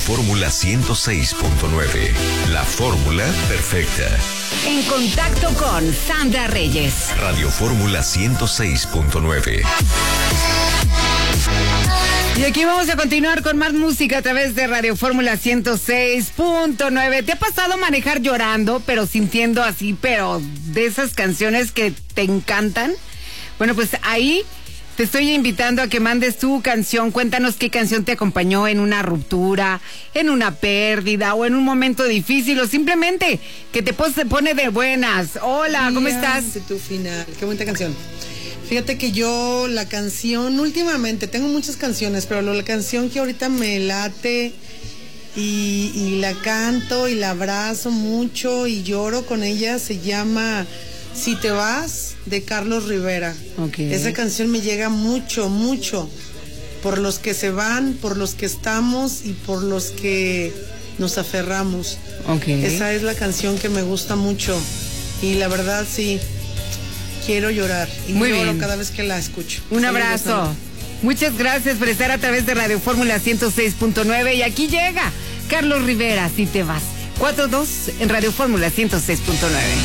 Fórmula 106.9. La fórmula perfecta. En contacto con Sandra Reyes. Radio Fórmula 106.9. Y aquí vamos a continuar con más música a través de Radio Fórmula 106.9. ¿Te ha pasado manejar llorando, pero sintiendo así, pero de esas canciones que te encantan? Bueno, pues ahí te estoy invitando a que mandes tu canción. Cuéntanos qué canción te acompañó en una ruptura, en una pérdida o en un momento difícil, o simplemente que te pone de buenas. Hola, ¿cómo estás? De tu final, qué bonita canción. Fíjate que yo la canción últimamente, tengo muchas canciones, pero la canción que ahorita me late y la canto y la abrazo mucho y lloro con ella se llama Si te vas, de Carlos Rivera. Okay. Esa canción me llega mucho, mucho, por los que se van, por los que estamos y por los que nos aferramos. Okay. Esa es la canción que me gusta mucho y la verdad sí, quiero llorar y muy lloro bien. cada vez que la escucho. Un abrazo. Muchas gracias por estar a través de Radio Fórmula 106.9 y aquí llega Carlos Rivera, Si te vas. 4-2 en Radio Fórmula 106.9.